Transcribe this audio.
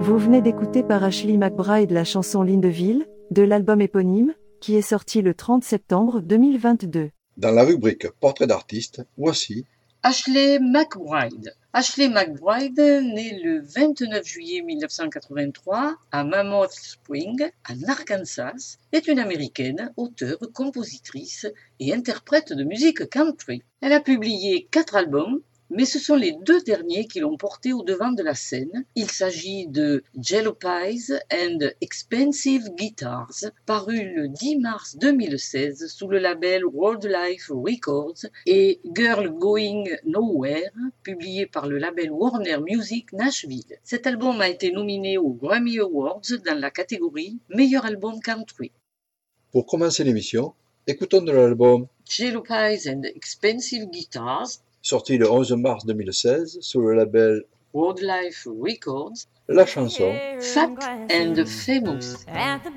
Vous venez d'écouter par Ashley McBryde la chanson Lindeville, de l'album éponyme, qui est sorti le 30 septembre 2022. Dans la rubrique Portrait d'artiste, voici Ashley McBryde. Ashley McBryde, née le 29 juillet 1983 à Mammoth Spring, en Arkansas, est une Américaine, auteure, compositrice et interprète de musique country. Elle a publié 4 albums, mais ce sont les 2 derniers qui l'ont portée au devant de la scène. Il s'agit de Jello Pies and Expensive Guitars, paru le 10 mars 2016 sous le label World Life Records, et Girl Going Nowhere, publié par le label Warner Music Nashville. Cet album a été nominé aux Grammy Awards dans la catégorie Meilleur album country. Pour commencer l'émission, écoutons de l'album Jello Pies and Expensive Guitars, sorti le 11 mars 2016 sous le label World Life Records, la chanson Fat and Famous.